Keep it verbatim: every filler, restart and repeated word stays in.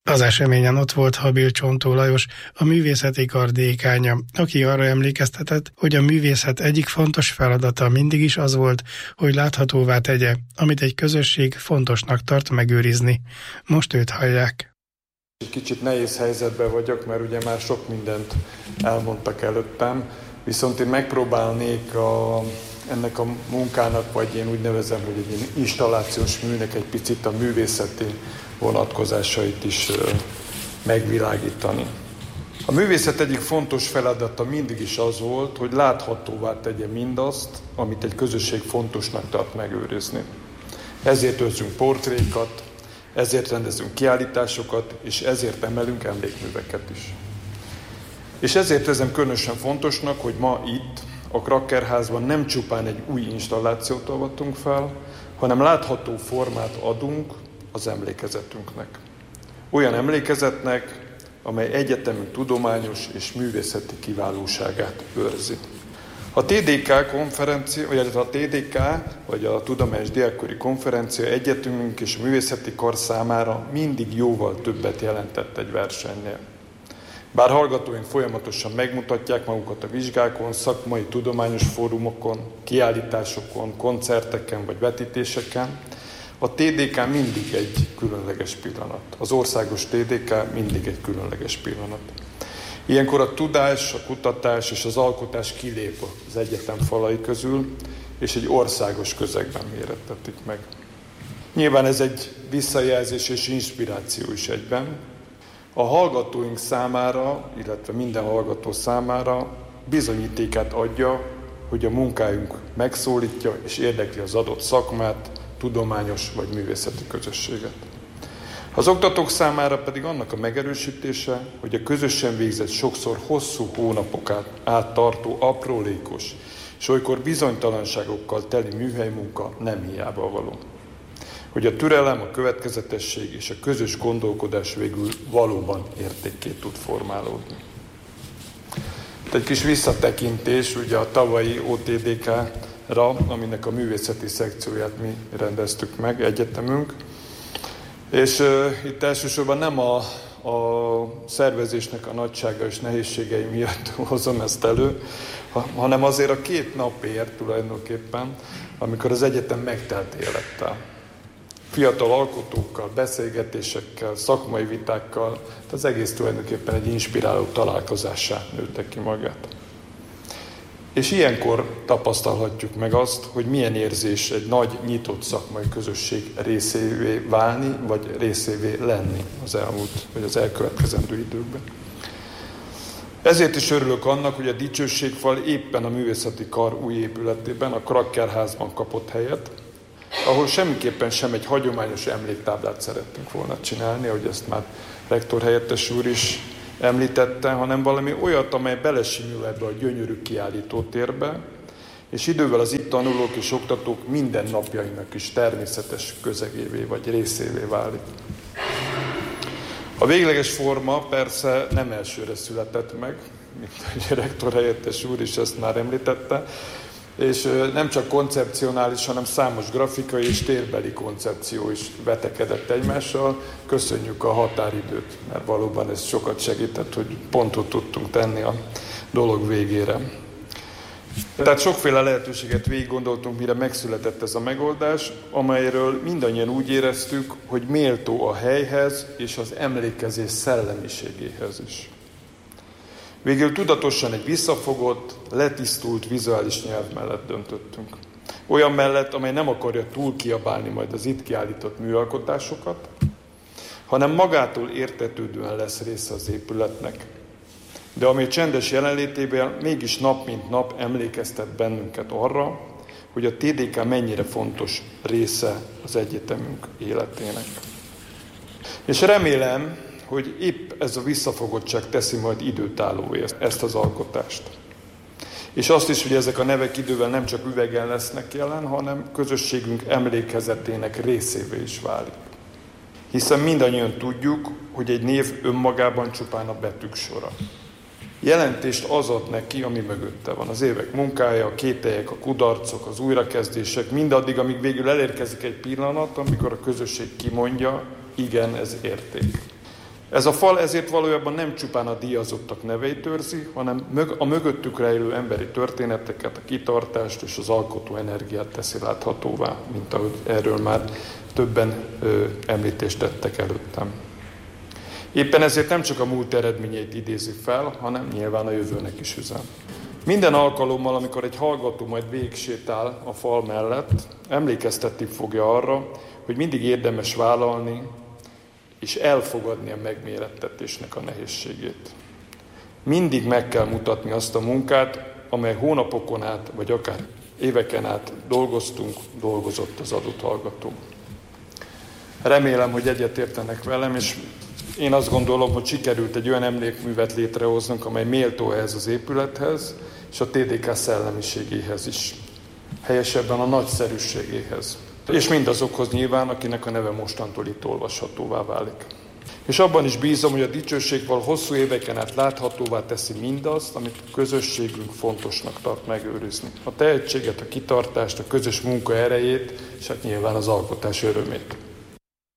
Az eseményen ott volt Habil Csontó Lajos, a művészeti kar dékánya, aki arra emlékeztetett, hogy a művészet egyik fontos feladata mindig is az volt, hogy láthatóvá tegye, amit egy közösség fontosnak tart megőrizni. Most őt hallják. Kicsit nehéz helyzetben vagyok, mert ugye már sok mindent elmondtak előttem, viszont én megpróbálnék a, ennek a munkának, vagy én úgy nevezem, hogy egy installációs műnek egy picit a művészeti vonatkozásait is megvilágítani. A művészet egyik fontos feladata mindig is az volt, hogy láthatóvá tegye mindazt, amit egy közösség fontosnak tart megőrizni. Ezért őrzünk portrékat, ezért rendezünk kiállításokat, és ezért emelünk emlékműveket is. És ezért érzem különösen fontosnak, hogy ma itt, a Krakkerházban nem csupán egy új installációt avatunk fel, hanem látható formát adunk az emlékezetünknek. Olyan emlékezetnek, amely egyetemünk tudományos és művészeti kiválóságát őrzi. A té dé ká konferencia, vagy a té dé ká, vagy a Tudományos Diákkori Konferencia egyetemünk és a művészeti kar számára mindig jóval többet jelentett egy versenynél. Bár hallgatóink folyamatosan megmutatják magukat a vizsgákon, szakmai tudományos fórumokon, kiállításokon, koncerteken vagy vetítéseken, a té dé ká mindig egy különleges pillanat. Az országos té dé ká mindig egy különleges pillanat. Ilyenkor a tudás, a kutatás és az alkotás kilép az egyetem falai közül, és egy országos közegben mérettetik meg. Nyilván ez egy visszajelzés és inspiráció is egyben. A hallgatóink számára, illetve minden hallgató számára bizonyítékát adja, hogy a munkájunk megszólítja és érdekli az adott szakmát, tudományos vagy művészeti közösséget. Az oktatók számára pedig annak a megerősítése, hogy a közösen végzett, sokszor hosszú hónapok át tartó, aprólékos, és olykor bizonytalanságokkal teli műhelymunka nem hiába való. Hogy a türelem, a következetesség és a közös gondolkodás végül valóban értékké tud formálódni. Egy kis visszatekintés ugye a tavalyi ó té dé ká-ra, aminek a művészeti szekcióját mi rendeztük meg, egyetemünk. És uh, itt elsősorban nem a, a szervezésnek a nagysága és nehézségei miatt hozom ezt elő, ha, hanem azért a két napért tulajdonképpen, amikor az egyetem megtelt élettel. Fiatal alkotókkal, beszélgetésekkel, szakmai vitákkal, tehát az egész tulajdonképpen egy inspiráló találkozássá nőtte ki magát. És ilyenkor tapasztalhatjuk meg azt, hogy milyen érzés egy nagy, nyitott szakmai közösség részévé válni, vagy részévé lenni az elmúlt, vagy az elkövetkezendő időkben. Ezért is örülök annak, hogy a Dicsőségfal éppen a művészeti kar új épületében, a Krakkerházban kapott helyet, ahol semmiképpen sem egy hagyományos emléktáblát szerettünk volna csinálni, ahogy ezt már rektor helyettes úr is említette, hanem valami olyat, amely belesimül ebbe a gyönyörű kiállítótérbe, és idővel az itt tanulók és oktatók minden napjainak is természetes közegévé vagy részévé válik. A végleges forma persze nem elsőre született meg, mint a rektor helyettes úr is ezt már említette, és nem csak koncepcionális, hanem számos grafikai és térbeli koncepció is vetekedett egymással. Köszönjük a határidőt, mert valóban ez sokat segített, hogy pontot tudtunk tenni a dolog végére. Tehát sokféle lehetőséget végig gondoltunk, mire megszületett ez a megoldás, amelyről mindannyian úgy éreztük, hogy méltó a helyhez és az emlékezés szellemiségéhez is. Végül tudatosan egy visszafogott, letisztult vizuális nyelv mellett döntöttünk. Olyan mellett, amely nem akarja túl kiabálni majd az itt kiállított műalkotásokat, hanem magától értetődően lesz része az épületnek. De ami csendes jelenlétében mégis nap mint nap emlékeztet bennünket arra, hogy a té dé ká mennyire fontos része az egyetemünk életének. És remélem, hogy épp ez a visszafogottság teszi majd időtállóvé ezt az alkotást. És azt is, hogy ezek a nevek idővel nem csak üvegen lesznek jelen, hanem közösségünk emlékezetének részévé is válik. Hiszen mindannyian tudjuk, hogy egy név önmagában csupán a betűk sora. Jelentést az ad neki, ami mögötte van. Az évek munkája, a kételyek, a kudarcok, az újrakezdések, mindaddig, amíg végül elérkezik egy pillanat, amikor a közösség kimondja, igen, ez érték. Ez a fal ezért valójában nem csupán a díjazottak neveit őrzi, hanem a mögöttük rejlő emberi történeteket, a kitartást és az alkotó energiát teszi láthatóvá, mint ahogy erről már többen ö, említést tettek előttem. Éppen ezért nem csak a múlt eredményeit idézi fel, hanem nyilván a jövőnek is üzen. Minden alkalommal, amikor egy hallgató majd végigsétál a fal mellett, emlékeztetni fogja arra, hogy mindig érdemes vállalni és elfogadni a megmérettetésnek a nehézségét. Mindig meg kell mutatni azt a munkát, amely hónapokon át, vagy akár éveken át dolgoztunk, dolgozott az adott hallgató. Remélem, hogy egyetértenek velem, és én azt gondolom, hogy sikerült egy olyan emlékművet létrehoznunk, amely méltó ehhez az épülethez, és a té dé ká szellemiségéhez is. Helyesebben a nagyszerűségéhez. És mindazokhoz nyilván, akinek a neve mostantól itt olvashatóvá válik. És abban is bízom, hogy a dicsőségval hosszú éveken át láthatóvá teszi mindazt, amit a közösségünk fontosnak tart megőrizni. A tehetséget, a kitartást, a közös munka erejét, és hát nyilván az alkotás örömét.